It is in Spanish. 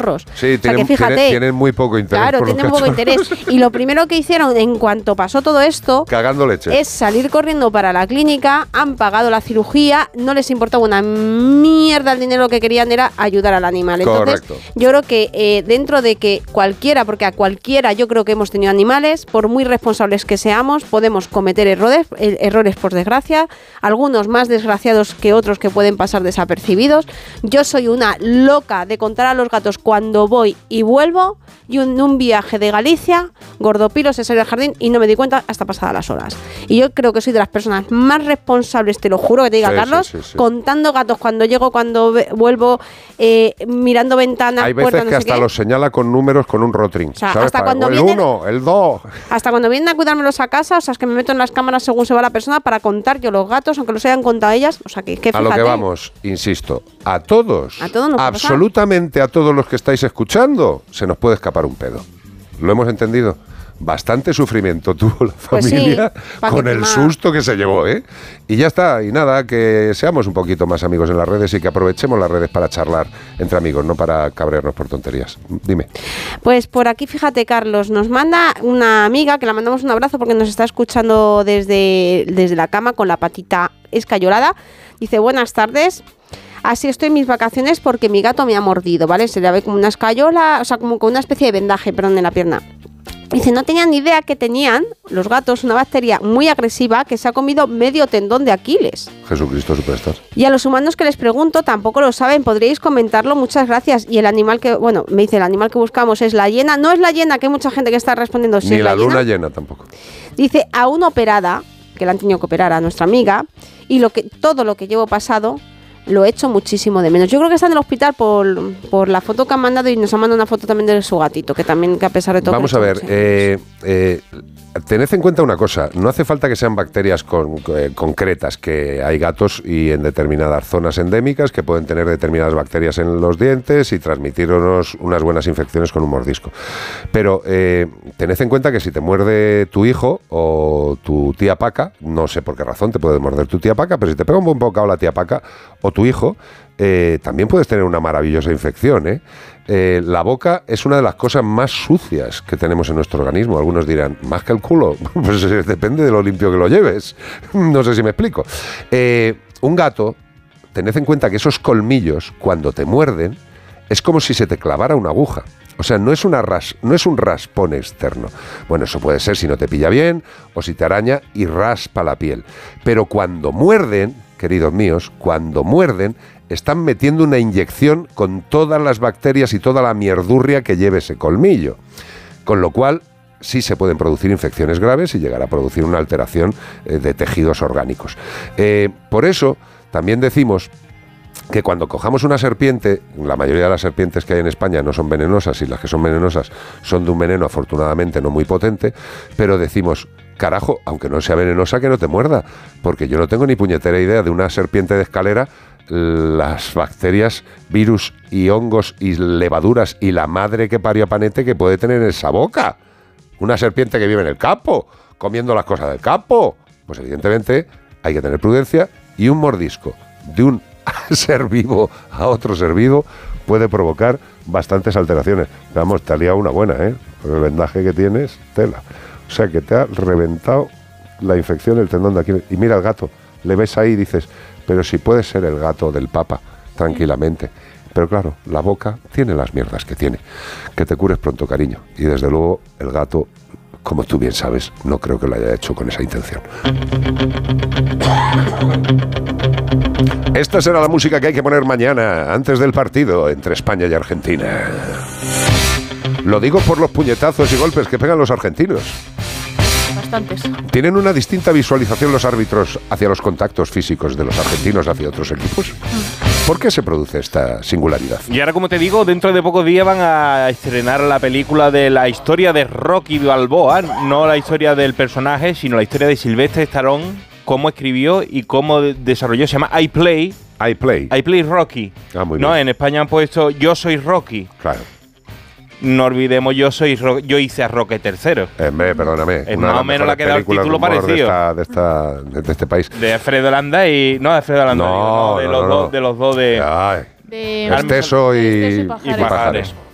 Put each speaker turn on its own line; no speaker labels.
cachorros.
Sí,
o sea, que fíjate,
tienen muy poco interés.
Claro,
por
tienen
los
poco interés. Y lo primero que hicieron en cuanto pasó todo esto,
cagando leche,
es salir corriendo para la clínica, han pagado la cirugía, no les importaba una mierda el dinero, lo que querían era ayudar al animal. Entonces,
correcto.
yo creo que dentro de que cualquiera, porque a cualquiera yo creo que hemos tenido animales, por muy responsables que seamos, podemos cometer errores por desgracia, algunos más desgraciados que otros que pueden pasar desapercibidos. Yo soy una loca de contar a los gatos cuando voy y vuelvo, y en un viaje de Galicia, Gordopilo se salió al jardín y no me di cuenta hasta pasadas las horas. Y yo creo que soy de las personas más responsables, te lo juro que te diga,
sí,
Carlos,
sí.
contando gatos cuando llego, cuando vuelvo, mirando ventanas,
hay veces
puertas,
que hasta los señala con números con un rotring,
o sea,
¿sabes?
hasta cuando
el
vienen,
1, el 2.
hasta cuando vienen a cuidármelos a casa, o sea, es que me meto en las cámaras según se va la persona para contar yo los gatos, aunque los hayan contado ellas, o sea, que fíjate.
A lo que vamos, insisto, a todos
nos
absolutamente a todos los que estáis escuchando, se nos puede escapar un pedo. ¿Lo hemos entendido? Bastante sufrimiento tuvo la familia con el susto que se llevó, ¿eh? Y ya está, y nada, que seamos un poquito más amigos en las redes y que aprovechemos las redes para charlar entre amigos, no para cabrearnos por tonterías. Dime.
Pues por aquí, fíjate, Carlos, nos manda una amiga, que la mandamos un abrazo porque nos está escuchando desde la cama con la patita escayolada. Dice, buenas tardes. Así estoy en mis vacaciones porque mi gato me ha mordido, ¿vale? Se le ve como una escayola, o sea, como con una especie de vendaje, perdón, en la pierna. Dice, no tenían ni idea que tenían los gatos una bacteria muy agresiva que se ha comido medio tendón de Aquiles.
Jesucristo Superstar.
Y a los humanos que les pregunto tampoco lo saben, podríais comentarlo, muchas gracias. Y el animal que, bueno, me dice, el animal que buscamos es la hiena. No es la hiena, que hay mucha gente que está respondiendo.
Ni la luna llena tampoco.
Dice, aún operada, que la han tenido que operar a nuestra amiga, y todo lo que llevo pasado lo he hecho muchísimo de menos. Yo creo que está en el hospital por la foto que han mandado, y nos han mandado una foto también de su gatito, que a pesar de todo...
Vamos a ver, tened en cuenta una cosa, no hace falta que sean bacterias concretas, que hay gatos y en determinadas zonas endémicas que pueden tener determinadas bacterias en los dientes y transmitirnos unas buenas infecciones con un mordisco. Pero tened en cuenta que si te muerde tu hijo o tu tía Paca, no sé por qué razón te puede morder tu tía Paca, pero si te pega un buen bocado la tía Paca o tu hijo, también puedes tener una maravillosa infección, ¿eh? La boca es una de las cosas más sucias que tenemos en nuestro organismo. Algunos dirán, ¿más que el culo? Pues depende de lo limpio que lo lleves. No sé si me explico. Un gato, tened en cuenta que esos colmillos, cuando te muerden, es como si se te clavara una aguja. O sea, no es un raspón externo. Bueno, eso puede ser si no te pilla bien o si te araña y raspa la piel. Pero cuando muerden, queridos míos, cuando muerden, están metiendo una inyección con todas las bacterias y toda la mierdurria que lleve ese colmillo. Con lo cual, sí se pueden producir infecciones graves y llegar a producir una alteración de tejidos orgánicos. Por eso, también decimos que cuando cojamos una serpiente, la mayoría de las serpientes que hay en España no son venenosas, y las que son venenosas son de un veneno afortunadamente no muy potente, pero decimos, carajo, aunque no sea venenosa, que no te muerda, porque yo no tengo ni puñetera idea de una serpiente de escalera, las bacterias, virus y hongos y levaduras y la madre que parió a Panete que puede tener en esa boca. Una serpiente que vive en el campo, comiendo las cosas del campo. Pues evidentemente hay que tener prudencia, y un mordisco de un ser vivo a otro ser vivo puede provocar bastantes alteraciones. Vamos, te ha liado una buena, ¿eh? Con el vendaje que tienes, tela. O sea, que te ha reventado la infección del tendón de Aquiles. Y mira el gato, le ves ahí y dices, pero si puede ser el gato del Papa, tranquilamente. Pero claro, la boca tiene las mierdas que tiene. Que te cures pronto, cariño. Y desde luego, el gato, como tú bien sabes, no creo que lo haya hecho con esa intención. Esta será la música que hay que poner mañana, antes del partido entre España y Argentina. Lo digo por los puñetazos y golpes que pegan los argentinos.
Bastantes.
¿Tienen una distinta visualización los árbitros hacia los contactos físicos de los argentinos hacia otros equipos? ¿Por qué se produce esta singularidad?
Y ahora, como te digo, dentro de pocos días van a estrenar la película de la historia de Rocky Balboa, no la historia del personaje, sino la historia de Sylvester Stallone, cómo escribió y cómo desarrolló. Se llama I Play Rocky.
Ah, muy
no,
bien.
en España han puesto Yo soy Rocky.
Claro.
No olvidemos yo hice a Roque III.
Perdóname.
Es más o menos la que da el título parecido.
De este país.
De Alfredo Landa y... No, de Alfredo Landa.
No,
de los dos de...
Ay.
De
Esteso y
Pajares.
Pajares.